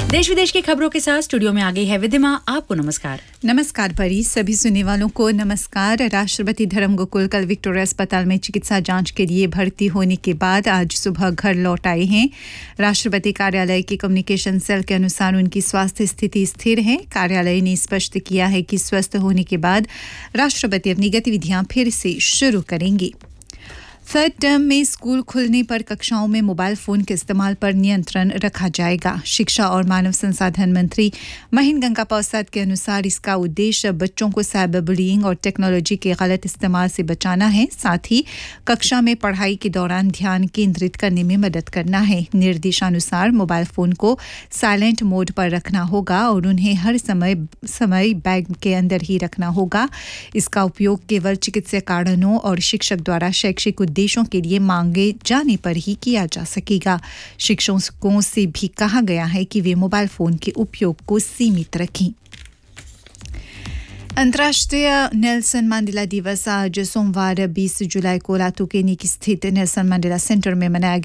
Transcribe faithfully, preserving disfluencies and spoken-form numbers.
देश विदेश की खबरों के साथ स्टूडियो में आ गई है विधिमा। आपको नमस्कार। नमस्कार परी, सभी सुनने वालों को नमस्कार। राष्ट्रपति धर्म गोकुल कल विक्टोरिया अस्पताल में चिकित्सा जांच के लिए भर्ती होने के बाद आज सुबह घर लौट आए हैं। राष्ट्रपति कार्यालय के कम्युनिकेशन सेल के अनुसार उनकी स्वास्थ्य स्थिति स्थिर है। कार्यालय ने स्पष्ट किया है कि स्वस्थ होने के बाद राष्ट्रपति अपनी गतिविधियां फिर से शुरू करेंगे। थर्ड टर्म में स्कूल खुलने पर कक्षाओं में मोबाइल फोन के इस्तेमाल पर नियंत्रण रखा जाएगा। शिक्षा और मानव संसाधन मंत्री महेंद्र गंगा प्रसाद के अनुसार इसका उद्देश्य बच्चों को साइबर बुलिंग और टेक्नोलॉजी के गलत इस्तेमाल से बचाना है, साथ ही कक्षा में पढ़ाई के दौरान ध्यान केंद्रित करने में मदद करना है। निर्देशानुसार मोबाइल फोन को साइलेंट मोड पर रखना होगा और उन्हें हर समय समय बैग के अंदर ही रखना होगा। इसका उपयोग केवल चिकित्सा कारणों और शिक्षक द्वारा शैक्षिक उद्देश्यों के लिए मांगे जाने पर ही किया जा सकेगा। शिक्षकों से भी कहा गया है कि वे मोबाइल फोन के उपयोग को सीमित रखें। अंतर्राष्ट्रीय नेल्सन मंडेला दिवस आज सोमवार बीस जुलाई को लातूकेनी स्थित नेल्सन मंडेला सेंटर में मनाया